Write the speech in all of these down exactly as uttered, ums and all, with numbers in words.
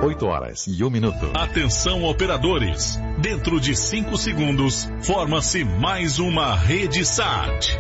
oito horas e um minuto. Atenção, operadores. Dentro de cinco segundos, forma-se mais uma rede S A T.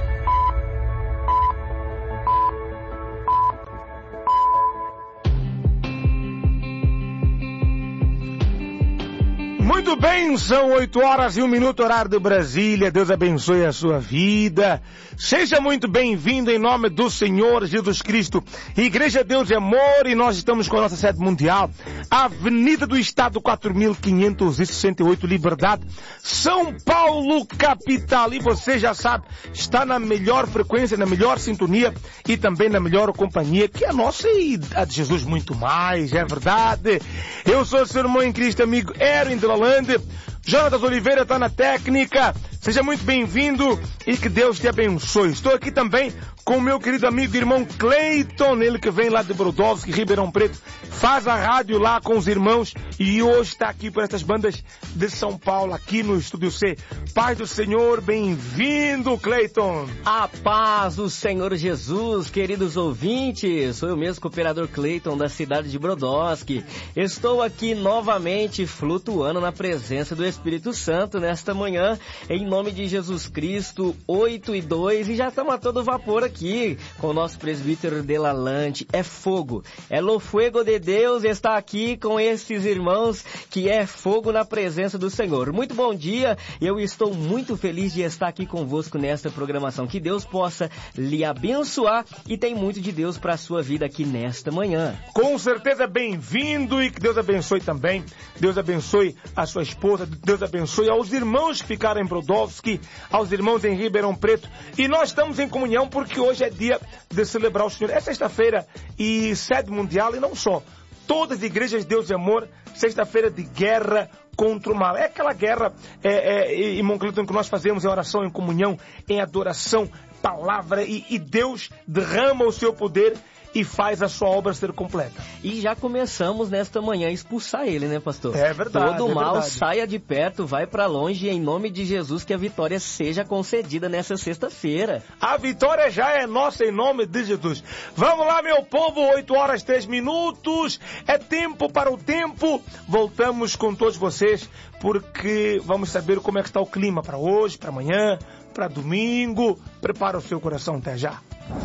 Muito bem, são oito horas e um minuto, horário de Brasília. Deus abençoe a sua vida. Seja muito bem-vindo em nome do Senhor Jesus Cristo. Igreja Deus é Amor, e nós estamos com a nossa sede mundial, Avenida do Estado quatro mil quinhentos e sessenta e oito, Liberdade, São Paulo, capital. E você já sabe, está na melhor frequência, na melhor sintonia e também na melhor companhia, que é a nossa e a de Jesus muito mais, é verdade. Eu sou o seu irmão em Cristo, amigo Erwin de Holanda. Jonatas Oliveira está na técnica. Seja muito bem-vindo e que Deus te abençoe. Estou aqui também com o meu querido amigo e irmão Cleiton, ele que vem lá de Brodowski, Ribeirão Preto, faz a rádio lá com os irmãos e hoje está aqui por estas bandas de São Paulo, aqui no Estúdio C. Paz do Senhor, bem-vindo, Cleiton. A paz do Senhor Jesus, queridos ouvintes. Sou eu mesmo, cooperador Cleiton, da cidade de Brodowski. Estou aqui novamente flutuando na presença do Espírito Santo nesta manhã, em nome de Jesus Cristo, oito e dois, e já estamos a todo vapor aqui com o nosso presbítero Delalante. É fogo, é lo fuego de Deus, está aqui com esses irmãos que é fogo na presença do Senhor. Muito bom dia, eu estou muito feliz de estar aqui convosco nesta programação. Que Deus possa lhe abençoar e tem muito de Deus para a sua vida aqui nesta manhã. Com certeza, bem-vindo, e que Deus abençoe também. Deus abençoe a sua esposa, Deus abençoe aos irmãos que ficaram em Brodowski, aos irmãos em Ribeirão Preto. E nós estamos em comunhão porque hoje é dia de celebrar o Senhor. É sexta-feira e sede mundial, e não só. Todas as igrejas de Deus e Amor, sexta-feira de guerra contra o mal. É aquela guerra, é, é, irmão Cleiton, que nós fazemos em oração, em comunhão, em adoração, palavra, e, e Deus derrama o seu poder e faz a sua obra ser completa. E já começamos nesta manhã a expulsar ele, né, pastor? É verdade. Todo é mal verdade. saia de perto, vai pra longe, em nome de Jesus, que a vitória seja concedida nessa sexta-feira. A vitória já é nossa em nome de Jesus. Vamos lá, meu povo, oito horas, três minutos. É tempo para o tempo. Voltamos com todos vocês, porque vamos saber como é que está o clima para hoje, para amanhã, para domingo. Prepara o seu coração, até já.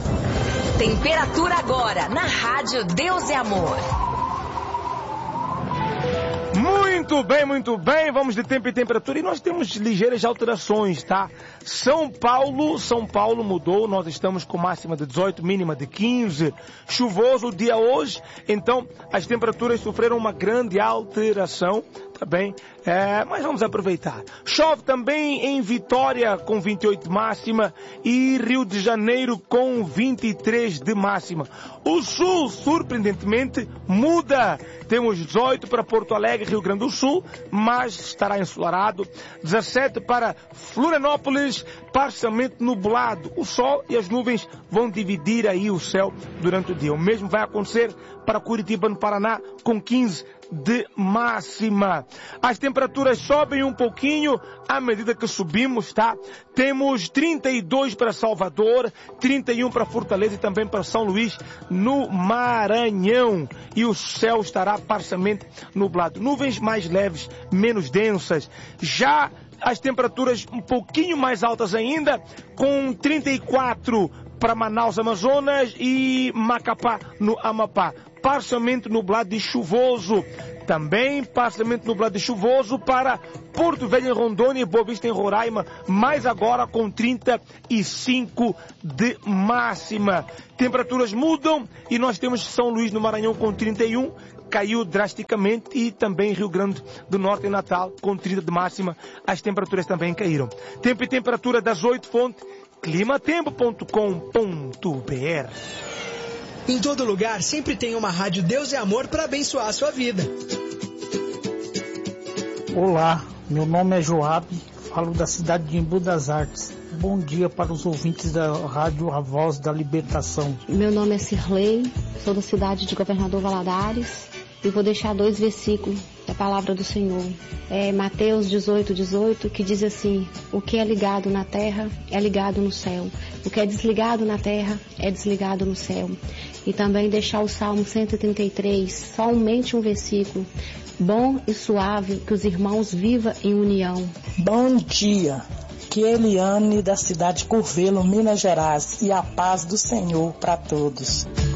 Temperatura agora, na Rádio Deus é Amor. Muito bem, muito bem. Vamos de tempo e temperatura. E nós temos ligeiras alterações, tá? São Paulo, São Paulo mudou. Nós estamos com máxima de dezoito, mínima de quinze. Chuvoso o dia hoje. Então, as temperaturas sofreram uma grande alteração. Tá bem? É, mas vamos aproveitar. Chove também em Vitória com vinte e oito de máxima e Rio de Janeiro com vinte e três de máxima. O Sul, surpreendentemente, muda. Temos dezoito para Porto Alegre, Rio Grande do Sul, mas estará ensolarado. dezessete para Florianópolis, parcialmente nublado. O sol e as nuvens vão dividir aí o céu durante o dia. O mesmo vai acontecer para Curitiba, no Paraná, com quinze de máxima. As temperaturas sobem um pouquinho à medida que subimos, tá? Temos trinta e dois para Salvador, trinta e um para Fortaleza e também para São Luís, no Maranhão. E o céu estará parcialmente nublado. Nuvens mais leves, menos densas. Já as temperaturas um pouquinho mais altas ainda, com trinta e quatro para Manaus, Amazonas, e Macapá, no Amapá. Parcialmente nublado e chuvoso. Também parcialmente nublado e chuvoso para Porto Velho em Rondônia e Boa Vista em Roraima, mas agora com trinta e cinco de máxima. Temperaturas mudam e nós temos São Luís no Maranhão com trinta e um, caiu drasticamente, e também Rio Grande do Norte e Natal com trinta de máxima, as temperaturas também caíram. Tempo e temperatura das oito, fonte climatempo ponto com ponto b r. Em todo lugar, sempre tem uma rádio Deus é Amor para abençoar a sua vida. Olá, meu nome é Joab, falo da cidade de Embu das Artes. Bom dia para os ouvintes da rádio A Voz da Libertação. Meu nome é Cirlei, sou da cidade de Governador Valadares e vou deixar dois versículos da palavra do Senhor. É Mateus dezoito, dezoito, que diz assim: o que é ligado na terra é ligado no céu. O que é desligado na terra é desligado no céu. E também deixar o Salmo cento e trinta e três, somente um versículo. Bom e suave que os irmãos vivam em união. Bom dia. Que Eliane da cidade de Curvelo, Minas Gerais, e a paz do Senhor para todos.